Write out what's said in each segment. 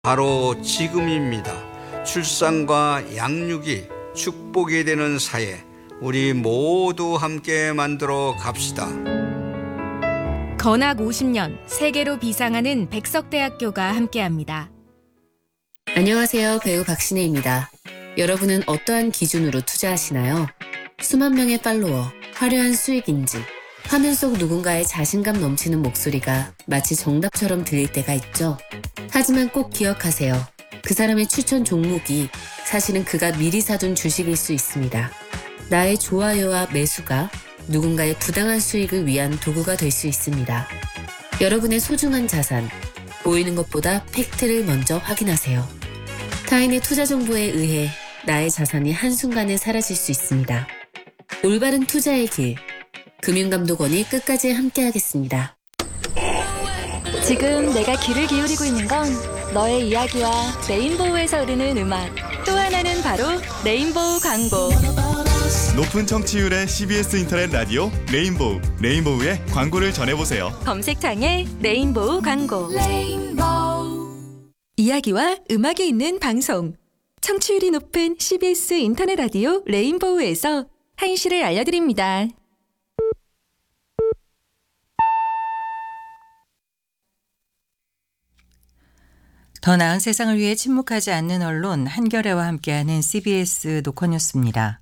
바로 지금입니다. 출산과 양육이 축복이 되는 사회, 우리 모두 함께 만들어 갑시다. 건학 50년 세계로 비상하는 백석대학교가 함께합니다. 안녕하세요. 배우 박신혜입니다. 여러분은 어떠한 기준으로 투자하시나요? 수만 명의 팔로워, 화려한 수익인지, 화면 속 누군가의 자신감 넘치는 목소리가 마치 정답처럼 들릴 때가 있죠. 하지만 꼭 기억하세요. 그 사람의 추천 종목이 사실은 그가 미리 사둔 주식일 수 있습니다. 나의 좋아요와 매수가 누군가의 부당한 수익을 위한 도구가 될 수 있습니다. 여러분의 소중한 자산, 보이는 것보다 팩트를 먼저 확인하세요. 타인의 투자 정보에 의해 나의 자산이 한순간에 사라질 수 있습니다. 올바른 투자의 길, 금융감독원이 끝까지 함께하겠습니다. 지금 내가 귀를 기울이고 있는 건 너의 이야기와 레인보우에서 흐르는 음악, 또 하나는 바로 레인보우 광고. 높은 청취율의 CBS 인터넷 라디오 레인보우, 레인보우의 광고를 전해보세요. 검색창에 레인보우 광고. 이야기와 음악이 있는 방송, 청취율이 높은 CBS 인터넷 라디오 레인보우에서 한시를 알려드립니다. 더 나은 세상을 위해 침묵하지 않는 언론 한겨레와 함께하는 CBS 노컷뉴스입니다.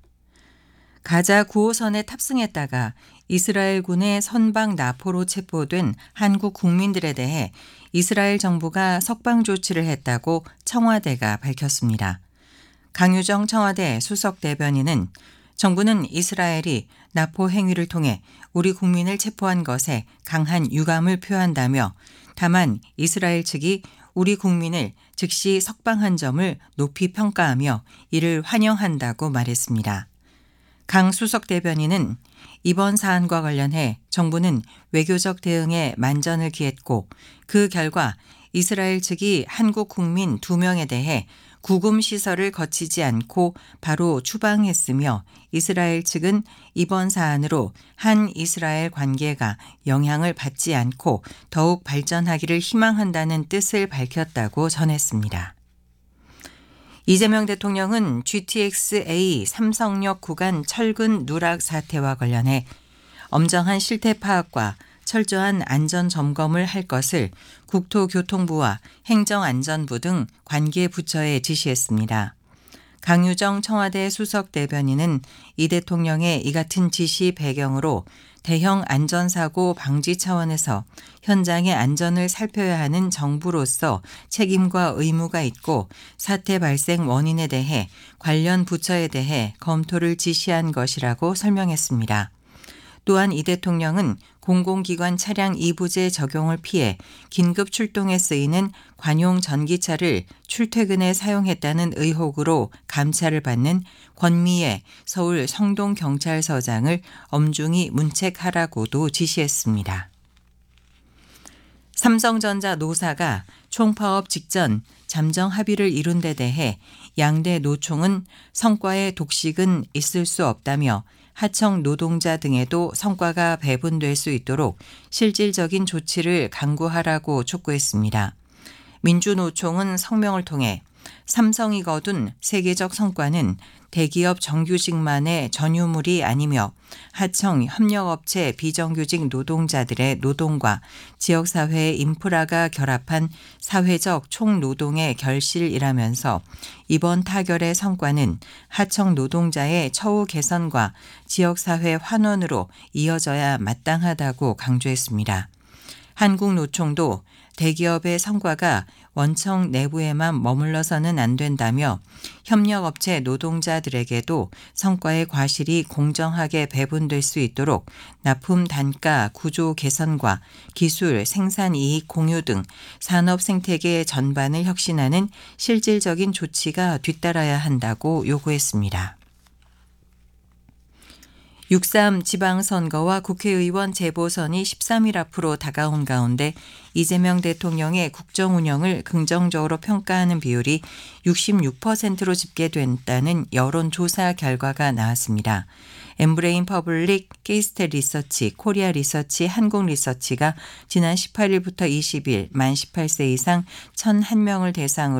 가자 9호선에 탑승했다가 이스라엘군의 선박 나포로 체포된 한국 국민들에 대해 이스라엘 정부가 석방 조치를 했다고 청와대가 밝혔습니다. 강유정 청와대 수석 대변인은 정부는 이스라엘이 나포 행위를 통해 우리 국민을 체포한 것에 강한 유감을 표한다며 다만 이스라엘 측이 우리 국민을 즉시 석방한 점을 높이 평가하며 이를 환영한다고 말했습니다. 강 수석 대변인은 이번 사안과 관련해 정부는 외교적 대응에 만전을 기했고 그 결과 이스라엘 측이 한국 국민 2명에 대해 구금 시설을 거치지 않고 바로 추방했으며 이스라엘 측은 이번 사안으로 한 이스라엘 관계가 영향을 받지 않고 더욱 발전하기를 희망한다는 뜻을 밝혔다고 전했습니다. 이재명 대통령은 GTX-A 삼성역 구간 철근 누락 사태와 관련해 엄정한 실태 파악과 철저한 안전 점검을 할 것을 국토교통부와 행정안전부 등 관계 부처에 지시했습니다. 강유정 청와대 수석 대변인은 이 대통령의 이 같은 지시 배경으로 대형 안전사고 방지 차원에서 현장의 안전을 살펴야 하는 정부로서 책임과 의무가 있고 사태 발생 원인에 대해 관련 부처에 대해 검토를 지시한 것이라고 설명했습니다. 또한 이 대통령은 공공기관 차량 이부제 적용을 피해 긴급 출동에 쓰이는 관용 전기차를 출퇴근에 사용했다는 의혹으로 감찰을 받는 권미애 서울 성동경찰서장을 엄중히 문책하라고도 지시했습니다. 삼성전자 노사가 총파업 직전 잠정 합의를 이룬 데 대해 양대 노총은 성과의 독식은 있을 수 없다며 하청 노동자 등에도 성과가 배분될 수 있도록 실질적인 조치를 강구하라고 촉구했습니다. 민주노총은 성명을 통해 삼성이 거둔 세계적 성과는 대기업 정규직만의 전유물이 아니며 하청 협력업체 비정규직 노동자들의 노동과 지역사회의 인프라가 결합한 사회적 총노동의 결실이라면서 이번 타결의 성과는 하청 노동자의 처우 개선과 지역사회 환원으로 이어져야 마땅하다고 강조했습니다. 한국노총도 대기업의 성과가 원청 내부에만 머물러서는 안 된다며 협력업체 노동자들에게도 성과의 과실이 공정하게 배분될 수 있도록 납품 단가 구조 개선과 기술 생산 이익 공유 등 산업 생태계 전반을 혁신하는 실질적인 조치가 뒤따라야 한다고 요구했습니다. 6.3 지방선거와 국회의원 재보선이 13일 앞으로 다가온 가운데 이재명 대통령의 국정 운영을 긍정적으로 평가하는 비율이 66%로 집계됐다는 여론조사 결과가 나왔습니다. 엠브레인 퍼블릭, 케이스텔 리서치, 코리아 리서치, 한국 리서치가 지난 18일부터 20일 만 18세 이상 1,001명을 대상으로